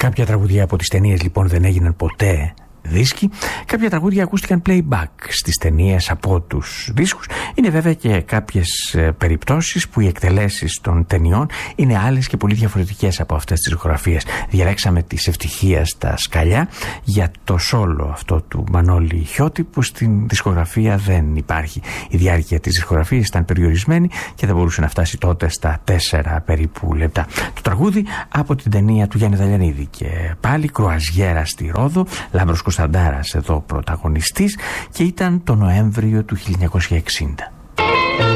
Κάποια τραγούδια από τις ταινίες λοιπόν δεν έγιναν ποτέ δίσκοι. Κάποια τραγούδια ακούστηκαν playback στις ταινίες από τους δίσκους. Είναι βέβαια και κάποιες περιπτώσεις που οι εκτελέσεις των ταινιών είναι άλλες και πολύ διαφορετικές από αυτές τις δισκογραφίες. Διαλέξαμε της ευτυχίας τα σκαλιά για το σόλο αυτό του Μανώλη Χιώτη, που στην δισκογραφία δεν υπάρχει. Η διάρκεια της δισκογραφίας ήταν περιορισμένη και δεν μπορούσε να φτάσει τότε στα 4 περίπου λεπτά. Το τραγούδι από την ταινία του Γιάννη Δαλιανίδη και πάλι κρουαζιέρα στη Ρόδο, Λάμπρος Κωνσταντάρας εδώ πρωταγωνιστής, και ήταν το Νοέμβριο του 1960.